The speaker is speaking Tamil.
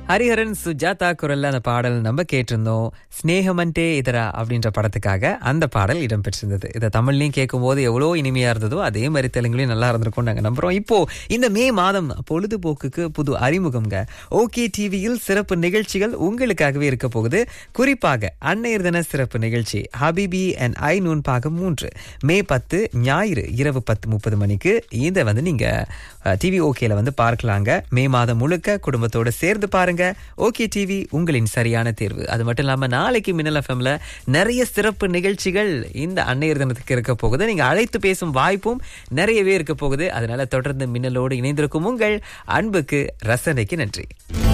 ஹரிஹரன் சுஜாதா குரல்ல அந்த பாடல் நம்ம கேட்டிருந்தோம். ஸ்நேகமன்டே இதரா அப்படின்ற படத்துக்காக அந்த பாடல் இடம்பெற்றிருந்தது. இதை தமிழ்லையும் கேட்கும் போது எவ்வளோ இனிமையா இருந்ததோ அதே மாதிரி தெலுங்குலையும் நல்லா இருந்திருக்கும் நாங்க நம்புறோம். இப்போ இந்த மே மாதம் பொழுதுபோக்குக்கு புது அறிமுகம்ங்க. ஓகே டிவியில் சிறப்பு நிகழ்ச்சிகள் உங்களுக்காகவே இருக்க போகுது. குறிப்பாக அன்னையர் தின சிறப்பு நிகழ்ச்சி ஹபிபி அண்ட் ஐ நூன் பாகம் 3 மே 10 ஞாயிறு இரவு 10:30 மணிக்கு இதை நீங்க டிவி ஓகேல பார்க்கலாங்க. மே மாதம் முழுக்க குடும்பத்தோட சேர்ந்து பாருங்க. ஓகே டிவி உங்களின் சரியான தேர்வு. அது மட்டும் இல்லாம நாளைக்கு மின்னல் எஃப்எம்ல நிறைய சிறப்பு நிகழ்ச்சிகள் இந்த அன்னையர் தினத்துக்கு இருக்க போகுது. நீங்க அழைத்து பேசும் வாய்ப்பும் நிறையவே இருக்க போகுது. அதனால தொடர்ந்து மின்னலோடு இணைந்திருக்கும் உங்கள் அன்புக்கு ரசனைக்கு நன்றி.